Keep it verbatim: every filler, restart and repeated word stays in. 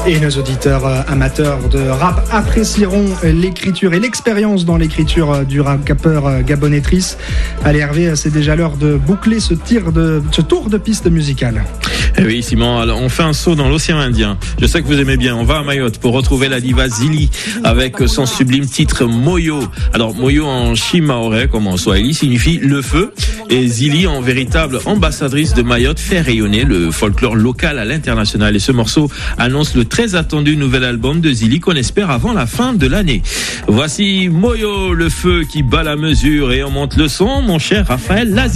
Et nos auditeurs euh, amateurs de rap apprécieront l'écriture et l'expérience dans l'écriture euh, du rappeur euh, gabonais Triss. Allez Hervé, c'est déjà l'heure de boucler ce, tir de, ce tour de piste musicale. Eh oui Simon, alors on fait un saut dans l'océan Indien. Je sais que vous aimez bien, on va à Mayotte pour retrouver la diva Zili avec son sublime titre Moyo. Alors Moyo en chimaoré, comme en swahili, signifie le feu. Et Zili, en véritable ambassadrice de Mayotte, fait rayonner le folklore local à l'international. Et ce morceau annonce le très attendu nouvel album de Zili qu'on espère avant la fin de l'année. Voici Moyo, le feu qui bat la mesure, et on monte le son, mon cher Raphaël Lazi.